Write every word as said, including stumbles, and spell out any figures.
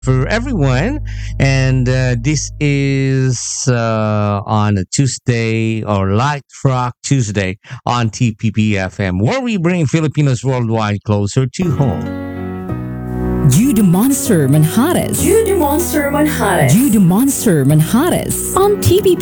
for everyone. And uh, this is uh, on a Tuesday or Light Rock Tuesday on T P P F M, where we bring Filipinos worldwide closer to home. Jude Monster Manhattan. Jude Monster Manhattan. Jude Monster Manhattan on T P P